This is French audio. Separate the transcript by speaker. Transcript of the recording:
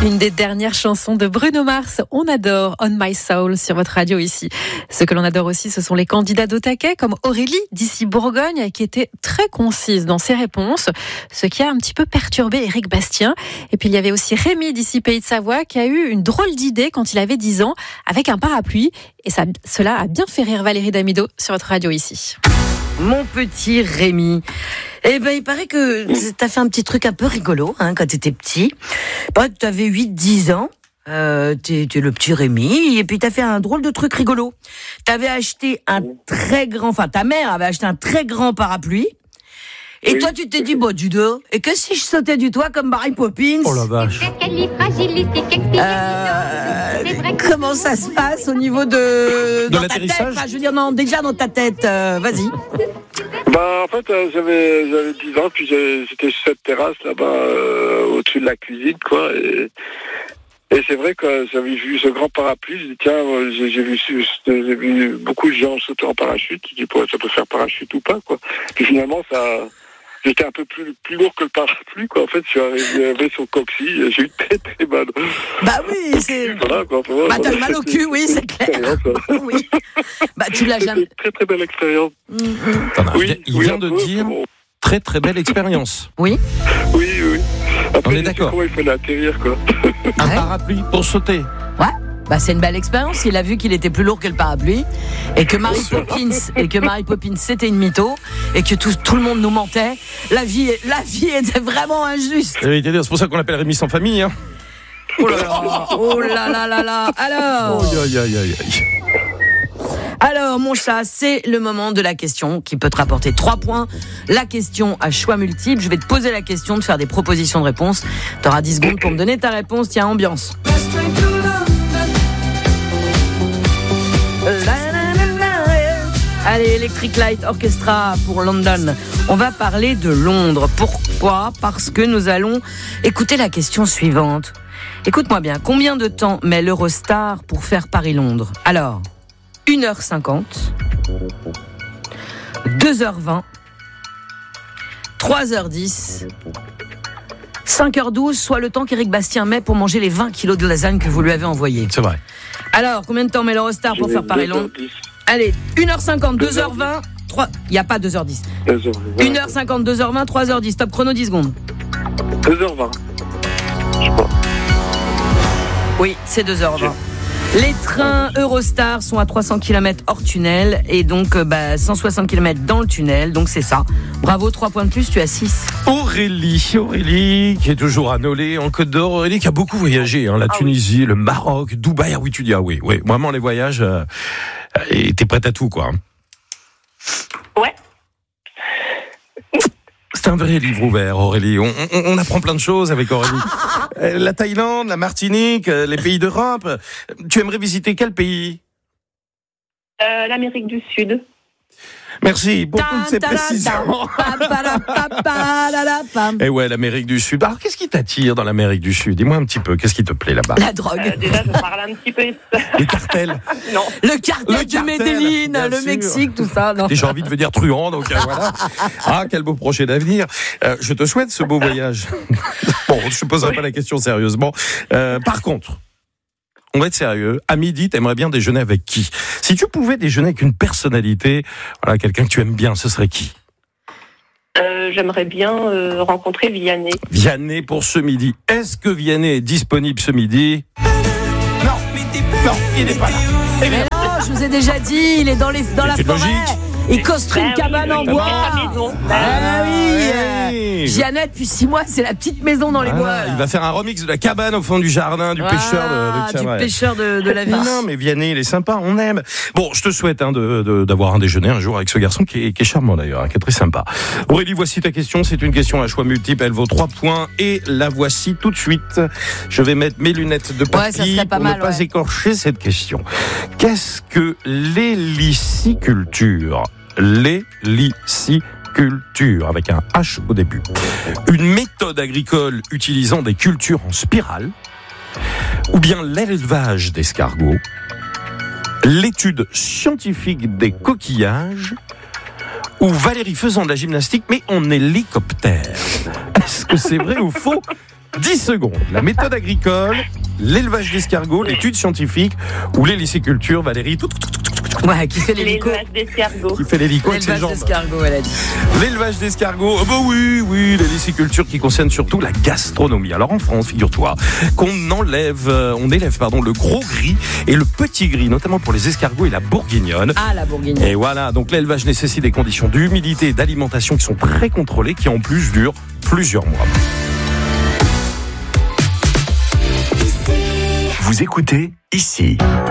Speaker 1: Une des dernières chansons de Bruno Mars, on adore On My Soul sur votre radio ici. Ce que l'on adore aussi, ce sont les candidats d'au taquet comme Aurélie d'ici Bourgogne qui était très concise dans ses réponses, ce qui a un petit peu perturbé Éric Bastien. Et puis il y avait aussi Rémi d'ici Pays de Savoie qui a eu une drôle d'idée quand il avait 10 ans avec un parapluie et cela a bien fait rire Valérie Damido sur votre radio ici.
Speaker 2: Mon petit Rémi. Eh ben, il paraît que t'as fait un petit truc un peu rigolo, quand t'étais petit. Il paraît que t'avais 8-10 ans. T'es le petit Rémi. Et puis t'as fait un drôle de truc rigolo. T'avais acheté ta mère avait acheté un très grand parapluie. Et toi, tu t'es dit, du dos. Et que si je sautais du toit comme Mary Poppins?
Speaker 3: Oh la vache.
Speaker 2: Comment ça se passe au niveau de dans ta tête? Enfin, je veux dire, non, déjà dans ta tête. Vas-y.
Speaker 4: En fait, j'avais 10 ans, puis j'étais sur cette terrasse là-bas, au-dessus de la cuisine, quoi. Et c'est vrai que j'avais vu ce grand parapluie. Je dis tiens, j'ai vu beaucoup de gens sauter en parachute. Je dis ça peut faire parachute ou pas, quoi. Puis finalement, j'étais un peu plus lourd que le parapluie, quoi. En fait, je suis arrivé sur le coccyx, j'ai eu très mal.
Speaker 2: Bah oui, c'est...
Speaker 4: Voilà, quoi.
Speaker 2: T'as le mal au cul, oui, c'est clair. Oui. Tu l'as jamais...
Speaker 4: Très, très belle expérience.
Speaker 3: Il vient de dire très, très belle expérience.
Speaker 2: Oui.
Speaker 4: Oui. Après,
Speaker 3: on est d'accord.
Speaker 4: Comment il fallait atterrir, quoi.
Speaker 3: Un parapluie pour sauter.
Speaker 2: Ouais. C'est une belle expérience. Il a vu qu'il était plus lourd que le parapluie et que Mary Poppins c'était une mytho et que tout le monde nous mentait. La vie était vraiment injuste.
Speaker 3: C'est pour ça qu'on l'appelle Rémi sans famille.
Speaker 2: Oh là là. Alors. Alors, mon chat, c'est le moment de la question qui peut te rapporter 3 points. La question à choix multiples. Je vais te poser la question, de faire des propositions de réponse. Tu auras 10 secondes pour me donner ta réponse. Tiens, ambiance. Allez, Electric Light Orchestra pour London. On va parler de Londres. Pourquoi ? Parce que nous allons écouter la question suivante. Écoute-moi bien. Combien de temps met l'Eurostar pour faire Paris-Londres ? Alors, 1h50, 2h20, 3h10, 5h12, soit le temps qu'Éric Bastien met pour manger les 20 kilos de lasagne que vous lui avez envoyé.
Speaker 3: C'est vrai.
Speaker 2: Alors, combien de temps met l'Eurostar pour faire Paris-Londres ? Allez, 1h50, 2h20, 3... Il n'y a pas 2h10. 1h50, 2h20, 3h10. Top chrono, 10 secondes.
Speaker 4: 2h20. Je crois.
Speaker 2: Oui, c'est 2h20. Les trains Eurostar sont à 300 km hors tunnel et donc 160 km dans le tunnel, donc c'est ça. Bravo, 3 points de plus, tu as 6.
Speaker 3: Aurélie qui est toujours à Nolay en Côte d'Or. Aurélie qui a beaucoup voyagé, la Tunisie, le Maroc, Dubaï. Ah oui, tu dis oui. Vraiment les voyages, et t'es prête à tout, quoi.
Speaker 5: Ouais.
Speaker 3: C'est un vrai livre ouvert, Aurélie. On apprend plein de choses avec Aurélie. La Thaïlande, la Martinique, les pays d'Europe. Tu aimerais visiter quel pays ?
Speaker 5: L'Amérique du Sud.
Speaker 3: Merci pour toutes ces précisions. Et ouais, l'Amérique du Sud. Alors, qu'est-ce qui t'attire dans l'Amérique du Sud ? Dis-moi un petit peu, qu'est-ce qui te plaît là-bas ?
Speaker 2: La drogue.
Speaker 5: Déjà, je parle un petit peu.
Speaker 3: Les cartels.
Speaker 5: Non.
Speaker 2: Le cartel du Medellín, le Mexique, tout ça. Non.
Speaker 3: Et j'ai envie de devenir truand, donc voilà. Ah, quel beau projet d'avenir. Je te souhaite ce beau voyage. Bon, je ne poserai pas la question sérieusement. Par contre, on va être sérieux. À midi, t'aimerais bien déjeuner avec qui ? Si tu pouvais déjeuner avec une personnalité, quelqu'un que tu aimes bien, ce serait qui ?
Speaker 5: J'aimerais bien rencontrer Vianney.
Speaker 3: Vianney pour ce midi. Est-ce que Vianney est disponible ce midi ? Non, il n'est pas là.
Speaker 2: Mais non, je vous ai déjà dit, il est dans la forêt.
Speaker 3: Logique.
Speaker 2: Il construit une cabane en bois. Oui. Jeannette, depuis 6 mois, c'est la petite maison dans les bois.
Speaker 3: Il va faire un remix de la cabane au fond du jardin du pêcheur
Speaker 2: de la ville.
Speaker 3: Non, mais Vianney, il est sympa, on aime. Bon, je te souhaite d'avoir un déjeuner un jour avec ce garçon qui est charmant d'ailleurs, qui est très sympa. Aurélie, voici ta question. C'est une question à choix multiple. Elle vaut 3 points et la voici tout de suite. Je vais mettre mes lunettes de papy pour ne pas écorcher cette question. Qu'est-ce que l'héliciculture ? L'héliciculture, avec un H au début. Une méthode agricole utilisant des cultures en spirale, ou bien l'élevage d'escargots, l'étude scientifique des coquillages, ou Valérie faisant de la gymnastique, mais en hélicoptère. Est-ce que c'est vrai ou faux ? 10 secondes. La méthode agricole, l'élevage d'escargots, l'étude scientifique ou l'héliciculture, Valérie,
Speaker 2: Ouais, qui fait l'hélico.
Speaker 5: L'élevage d'escargots.
Speaker 3: qui fait l'hélico avec ses
Speaker 2: L'élevage
Speaker 3: jambes.
Speaker 2: d'escargot, elle a dit.
Speaker 3: L'élevage d'escargots, oui, l'héliciculture qui concerne surtout la gastronomie. Alors en France, figure-toi qu'on élève le gros gris et le petit gris, notamment pour les escargots et la bourguignonne.
Speaker 2: Ah, la bourguignonne.
Speaker 3: Et voilà, donc l'élevage nécessite des conditions d'humidité et d'alimentation qui sont très contrôlées, qui en plus durent plusieurs mois.
Speaker 6: Vous écoutez ici.